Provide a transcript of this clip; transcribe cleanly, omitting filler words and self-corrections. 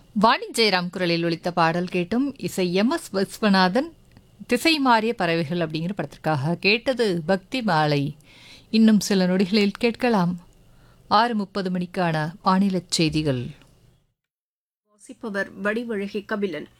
வாணி ஜெயராம் குரலில் ஒலித்த பாடல் கேட்டும் இசை எம்.எஸ். விஸ்வநாதன் திசை மாறிய பறவைகள் அப்படிங்கிற படத்திற்காக கேட்டது பக்தி மாலை. இன்னும் சில நொடிகளில் கேட்கலாம் 6:30 மணிக்கான மாநில செய்திகள். வாசிப்பவர் வடிவழகி கபிலன்.